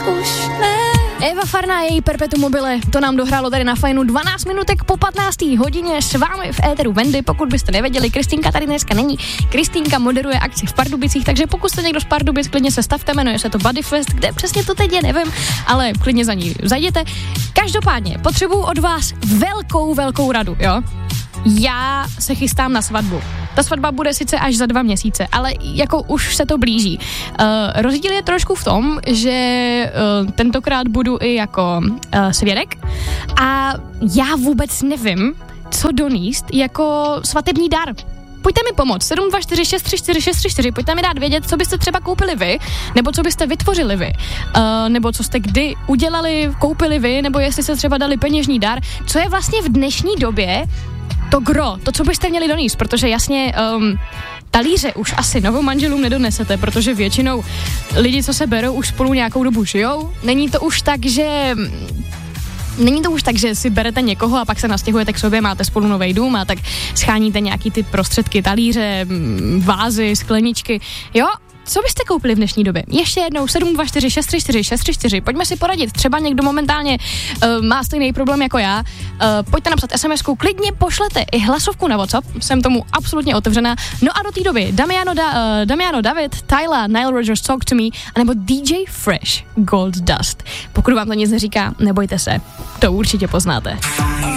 už ne. Eva Farná a její Perpetuum mobile, to nám dohrálo tady na Fajnu 12 minutek po 15. hodině s vámi v éteru Wendy. Pokud byste nevěděli, Kristýnka tady dneska není. Kristýnka moderuje akci v Pardubicích, takže pokud jste někdo z Pardubic, klidně se stavte, jmenuje se to Buddy Fest, kde přesně to teď je, nevím, ale klidně za ní zajděte. Každopádně potřebuju od vás velkou radu, jo? Já se chystám na svatbu. Ta svatba bude sice až za 2 měsíce, ale jako už se to blíží. Rozdíl je trošku v tom, že tentokrát budu i jako svědek a já vůbec nevím, co donést jako svatební dar. Pojďte mi pomoct, 724634634, pojďte mi dát vědět, co byste třeba koupili vy, nebo co byste vytvořili vy, nebo co jste kdy udělali, koupili vy, nebo jestli jste třeba dali peněžní dar, co je vlastně v dnešní době to gro, to, co byste měli donést, protože jasně talíře už asi novomanželům nedonesete, protože většinou lidi, co se berou, už spolu nějakou dobu žijou. Není to už tak, že si berete někoho a pak se nastěhujete k sobě, máte spolu nový dům a tak scháníte nějaký ty prostředky, talíře, vázy, skleničky, jo? Co byste koupili v dnešní době? Ještě jednou 724634634. Pojďme si poradit. Třeba někdo momentálně má stejný problém jako já. Pojďte napsat SMS-ku, klidně pošlete i hlasovku na WhatsApp. Jsem tomu absolutně otevřená. No a do té doby Damiano David, Tyla, Nile Rodgers Talk to Me, anebo DJ Fresh Gold Dust. Pokud vám to nic neříká, nebojte se. To určitě poznáte.